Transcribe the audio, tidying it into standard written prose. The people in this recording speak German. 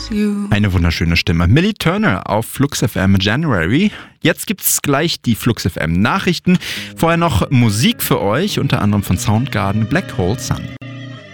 you. Eine wunderschöne Stimme. Millie Turner auf Flux FM January. Jetzt gibt's gleich die Flux FM Nachrichten. Vorher noch Musik für euch, unter anderem von Soundgarden, Black Hole Sun.